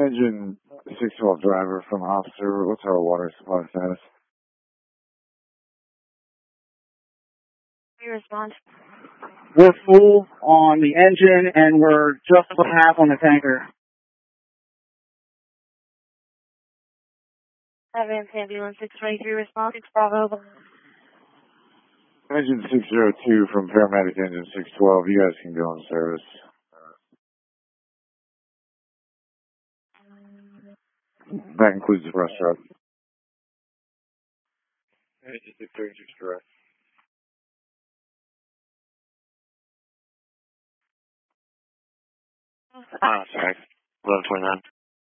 Engine 612 driver from officer. What's our water supply status? Your response? We're full on the engine, and we're just about half on the tanker. Advance ambulance 623 response, 6 Bravo. Engine 602 from paramedic engine 612. You guys can go in service. That includes the brush truck. Engine 636 direct. Sorry. 1129.